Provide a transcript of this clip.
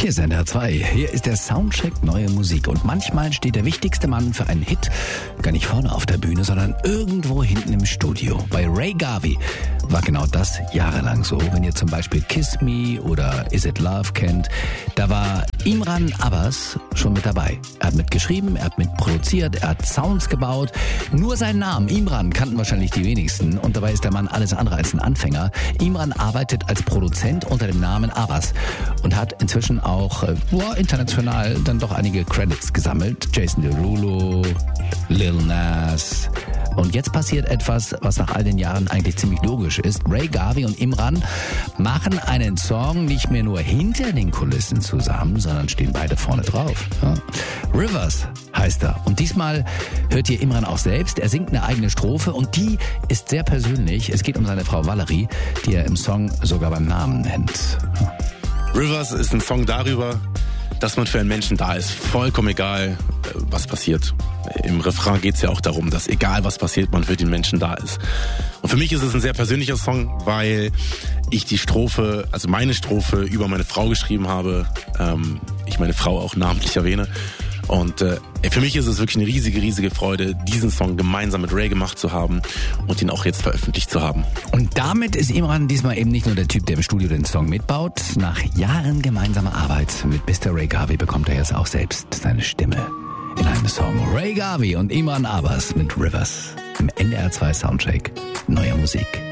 Hier ist NDR 2. Hier ist der Soundcheck Neue Musik. Und manchmal steht der wichtigste Mann für einen Hit gar nicht vorne auf der Bühne, sondern irgendwo hinten im Studio. Bei Ray Garvey war genau das jahrelang so. Wenn ihr zum Beispiel Kiss Me oder Is It Love kennt, da war Imran Abbas schon mit dabei. Er hat mitgeschrieben, er hat mitproduziert, er hat Sounds gebaut. Nur seinen Namen, Imran, kannten wahrscheinlich die wenigsten. Und dabei ist der Mann alles andere als ein Anfänger. Imran arbeitet als Produzent unter dem Namen Abbas und hat inzwischen auch international dann doch einige Credits gesammelt. Jason Derulo, Lil Nas. Und jetzt passiert etwas, was nach all den Jahren eigentlich ziemlich logisch ist. Ray Garvey und Imran machen einen Song nicht mehr nur hinter den Kulissen zusammen, sondern stehen beide vorne drauf. Ja. Rivers heißt er. Und diesmal hört ihr Imran auch selbst. Er singt eine eigene Strophe und die ist sehr persönlich. Es geht um seine Frau Valerie, die er im Song sogar beim Namen nennt. Ja. Rivers ist ein Song darüber, dass man für einen Menschen da ist. Vollkommen egal, was passiert. Im Refrain geht es ja auch darum, dass egal was passiert, man für den Menschen da ist. Und für mich ist es ein sehr persönlicher Song, weil ich die Strophe, also meine Strophe über meine Frau geschrieben habe. Ich meine Frau auch namentlich erwähne. Und für mich ist es wirklich eine riesige Freude, diesen Song gemeinsam mit Ray gemacht zu haben und ihn auch jetzt veröffentlicht zu haben. Und damit ist Imran diesmal eben nicht nur der Typ, der im Studio den Song mitbaut. Nach Jahren gemeinsamer Arbeit mit Mr. Ray Garvey bekommt er jetzt auch selbst seine Stimme in einem Song. Ray Garvey und Imran Abbas mit Rivers im NDR 2 Soundcheck Neue Musik.